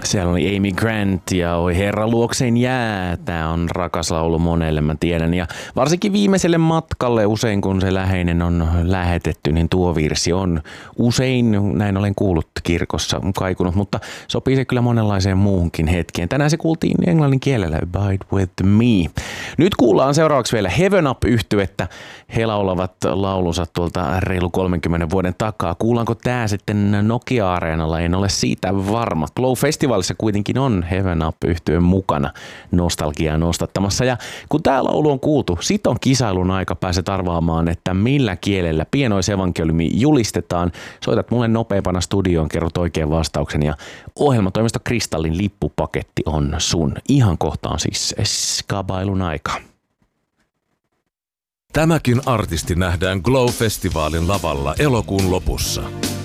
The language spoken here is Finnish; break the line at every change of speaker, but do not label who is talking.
Siellä oli Amy Grant ja Oi herra luokseen jää. Tää on rakas laulu monelle, mä tiedän. Ja varsinkin viimeiselle matkalle usein, kun se läheinen on lähetetty, niin tuo virsi on usein, näin olen kuullut, kirkossa kaikunut, mutta sopii se kyllä monenlaiseen muuhunkin hetkeen. Tänään se kuultiin englannin kielellä Abide with me. Nyt kuullaan seuraavaksi vielä Heaven Up-yhtyettä. He laulavat laulunsa tuolta reilu 30 vuoden takaa. Kuullaanko tää sitten Nokia-areenalla? En ole siitä varma. Glow Festivalissa kuitenkin on Heaven Up-yhtyeen mukana nostalgiaa nostattamassa. Ja kun tää laulu on kuultu, sit on kisailun aika, pääset arvaamaan, että millä kielellä pienoisevankeliumi julistetaan. Soitat mulle nopeampana studioon, kerrot oikean vastauksen ja ohjelmatoimisto Kristallin lippupaketti on sun. Ihan kohtaan siis skabailun aika.
Tämäkin artisti nähdään Glow-festivaalin lavalla elokuun lopussa.